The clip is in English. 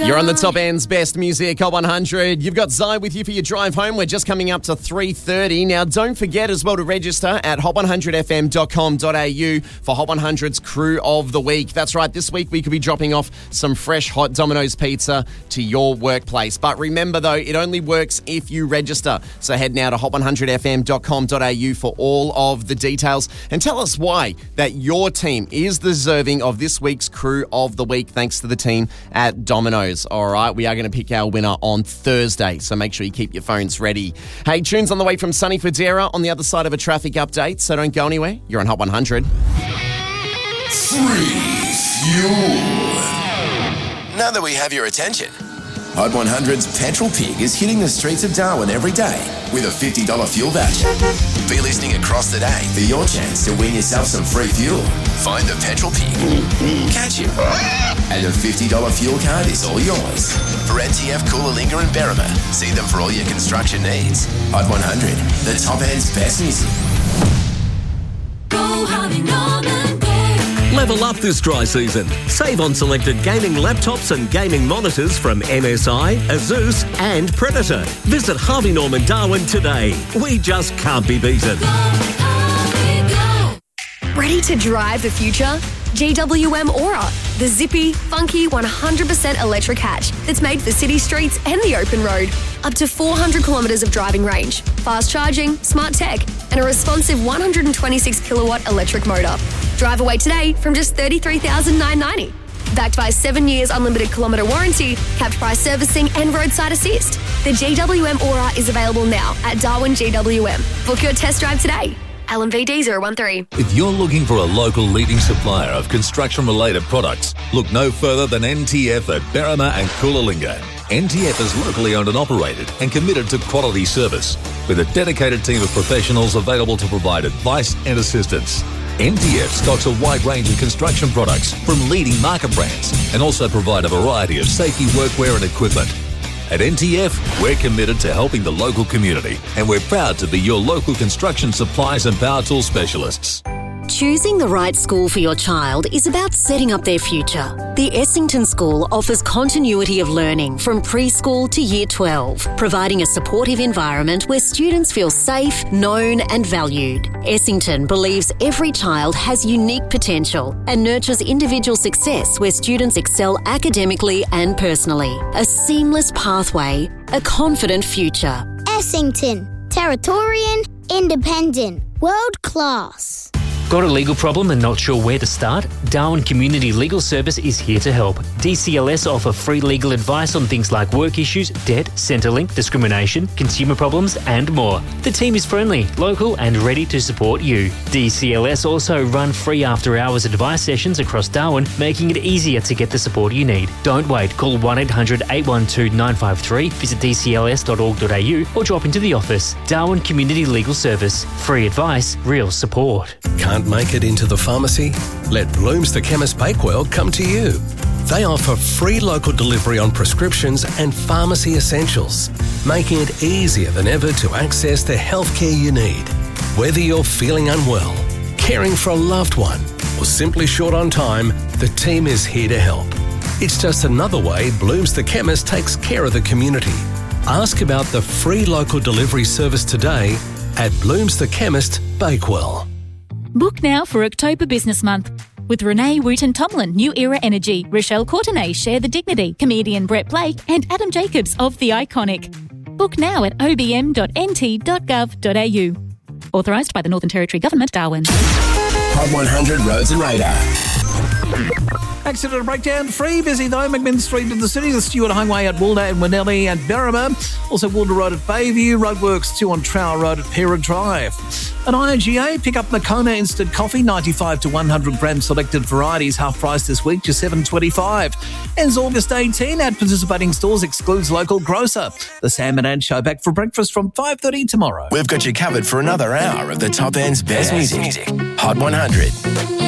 You're on the Top End's best music, Hot 100. You've got Zai with you for your drive home. We're just coming up to 3:30. Now, don't forget as well to register at hot100fm.com.au for Hot 100's Crew of the Week. That's right, this week we could be dropping off some fresh hot Domino's pizza to your workplace. But remember, though, it only works if you register. So head now to hot100fm.com.au for all of the details and tell us why that your team is deserving of this week's Crew of the Week, thanks to the team at Domino's. All right, we are going to pick our winner on Thursday, so make sure you keep your phones ready. Hey, tunes on the way from sunny Fadera on the other side of a traffic update, so don't go anywhere. You're on Hot 100. Free fuel. Now that we have your attention, Hot 100's Petrol Pig is hitting the streets of Darwin every day with a $50 fuel voucher. Be listening across the day for your chance to win yourself some free fuel. Find the Petrol Pig, catch him, and a $50 fuel card is all yours. For NTF, Coolalingga and Berrima, see them for all your construction needs. Hot 100, the top end's best music. Go Harvey Norman, go. Level up this dry season. Save on selected gaming laptops and gaming monitors from MSI, Asus and Predator. Visit Harvey Norman Darwin today. We just can't be beaten. Go, Harvey, go. Ready to drive the future? GWM Aura, the zippy, funky 100% electric hatch that's made for city streets and the open road. Up to 400 kilometres of driving range, fast charging, smart tech, and a responsive 126 kilowatt electric motor. Drive away today from just $33,990. Backed by 7 years unlimited kilometre warranty, capped price servicing and roadside assist. The GWM Aura is available now at Darwin GWM. Book your test drive today. LMVD 013. If you're looking for a local leading supplier of construction-related products, look no further than NTF at Berrima and Coolalingga. NTF is locally owned and operated and committed to quality service, with a dedicated team of professionals available to provide advice and assistance. NTF stocks a wide range of construction products from leading market brands and also provide a variety of safety workwear and equipment. At NTF, we're committed to helping the local community, and we're proud to be your local construction supplies and power tool specialists. Choosing the right school for your child is about setting up their future. The Essington School offers continuity of learning from preschool to year 12, providing a supportive environment where students feel safe, known and valued. Essington believes every child has unique potential and nurtures individual success where students excel academically and personally. A seamless pathway, a confident future. Essington, Territorian, independent, world class. Got a legal problem and not sure where to start? Darwin Community Legal Service is here to help. DCLS offer free legal advice on things like work issues, debt, Centrelink, discrimination, consumer problems and more. The team is friendly, local and ready to support you. DCLS also run free after-hours advice sessions across Darwin, making it easier to get the support you need. Don't wait. Call 1-800-812-953, visit dcls.org.au or drop into the office. Darwin Community Legal Service. Free advice, real support. Can't make it into the pharmacy? Let Bloom's the Chemist Bakewell come to you. They offer free local delivery on prescriptions and pharmacy essentials, making it easier than ever to access the healthcare you need. Whether you're feeling unwell, caring for a loved one, or simply short on time, the team is here to help. It's just another way Bloom's the Chemist takes care of the community. Ask about the free local delivery service today at Bloom's the Chemist Bakewell. Book now for October Business Month. With Renee Wooten-Tomlin, New Era Energy, Rochelle Courtenay, Share the Dignity, comedian Brett Blake and Adam Jacobs of The Iconic. Book now at obm.nt.gov.au. Authorised by the Northern Territory Government, Darwin. Hot 100 Roads and Radar. Accident breakdown free. Busy though. McMinn Street in the city. The Stewart Highway at Walder and Winnelly and Berrima. Also Walder Road at Bayview. Roadworks 2 on Trowell Road at Pera Drive. At IGA, pick up Moccona Instant Coffee, 95 to 100 gram selected varieties, half price this week, just $7.25. Ends August 18 at participating stores, excludes local grocer. The Sam and Ann Show back for breakfast from 5:30 tomorrow. We've got you covered for another hour of the top end's best music. Hot 100.